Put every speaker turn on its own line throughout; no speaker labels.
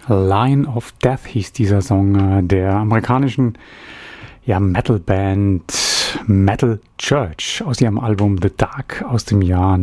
Line of Death hieß dieser Song der amerikanischen Metal-Band Metal Church aus ihrem Album The Dark aus dem Jahr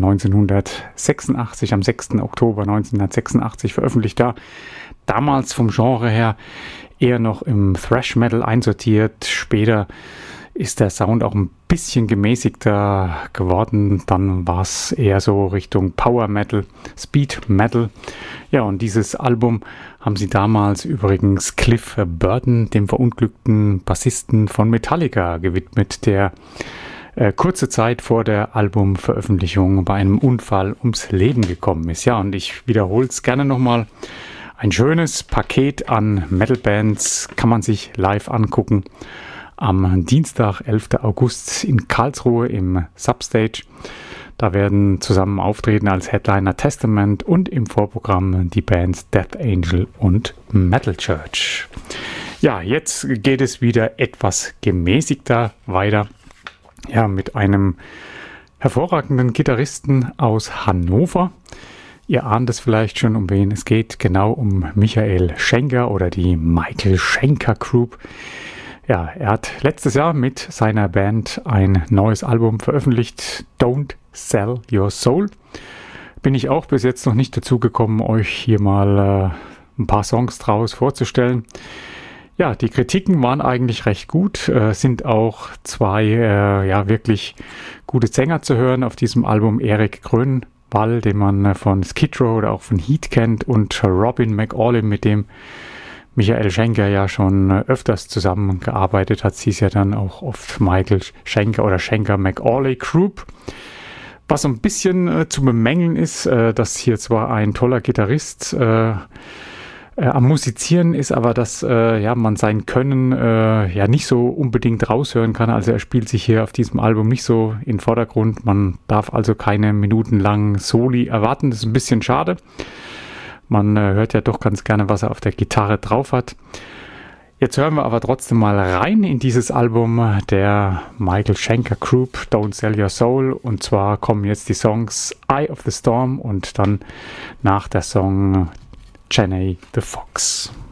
1986, am 6. Oktober 1986 veröffentlicht. Damals vom Genre her eher noch im Thrash-Metal einsortiert. Später ist der Sound auch ein bisschen gemäßigter geworden. Dann war es eher so Richtung Power Metal, Speed Metal. Ja, und dieses Album haben sie damals übrigens Cliff Burton, dem verunglückten Bassisten von Metallica, gewidmet, der kurze Zeit vor der Albumveröffentlichung bei einem Unfall ums Leben gekommen ist. Ja, und ich wiederhole es gerne nochmal. Ein schönes Paket an Metal-Bands kann man sich live angucken. Am Dienstag, 11. August in Karlsruhe im Substage. Da werden zusammen auftreten als Headliner Testament und im Vorprogramm die Bands Death Angel und Metal Church. Ja, jetzt geht es wieder etwas gemäßigter weiter. Ja, mit einem hervorragenden Gitarristen aus Hannover. Ihr ahnt es vielleicht schon, um wen es geht. Genau um Michael Schenker oder die Michael Schenker Group. Ja, er hat letztes Jahr mit seiner Band ein neues Album veröffentlicht, Don't Sell Your Soul. Bin ich auch bis jetzt noch nicht dazu gekommen, euch hier mal ein paar Songs draus vorzustellen. Ja, die Kritiken waren eigentlich recht gut, sind auch zwei wirklich gute Sänger zu hören auf diesem Album. Erik Grönwall, den man von Skid Row oder auch von Heat kennt, und Robin McAuley, mit dem Michael Schenker ja schon öfters zusammengearbeitet hat. Sie ist ja dann auch oft Michael Schenker oder Schenker McAuley Group. Was so ein bisschen zu bemängeln ist, dass hier zwar ein toller Gitarrist am Musizieren ist, aber dass man sein Können nicht so unbedingt raushören kann. Also er spielt sich hier auf diesem Album nicht so in den Vordergrund. Man darf also keine minutenlangen Soli erwarten. Das ist ein bisschen schade. Man hört ja doch ganz gerne, was er auf der Gitarre drauf hat. Jetzt hören wir aber trotzdem mal rein in dieses Album der Michael Schenker Group, Don't Sell Your Soul. Und zwar kommen jetzt die Songs Eye of the Storm und dann nach der Song Jenny the Fox.